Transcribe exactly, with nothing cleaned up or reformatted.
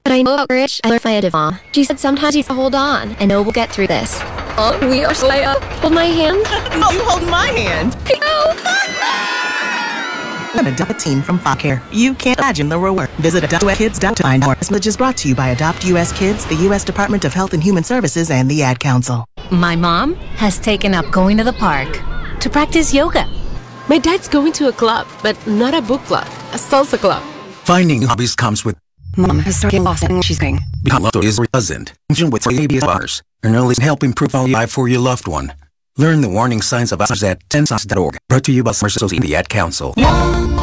But I know about courage and Fayetteville. She said sometimes you have to hold on, and know we'll get through this. Oh, we are Slaya. Hold my hand. No, you hold my hand. No. An Adopt teen from Focare. You can't imagine the reward. Visit adopt u s kids dot com. This message is brought to you by Adopt U S Kids, the U S Department of Health and Human Services, and the Ad Council. My mom has taken up going to the park to practice yoga. My dad's going to a club, but not a book club, a salsa club. Finding hobbies comes with Mom has started lost and she's saying Lotto is doesn't. Function with A B S bars. Early help improve all life for your loved one. Learn the warning signs of others at ten signs dot org. Brought to you by Somerset and the Ad Council.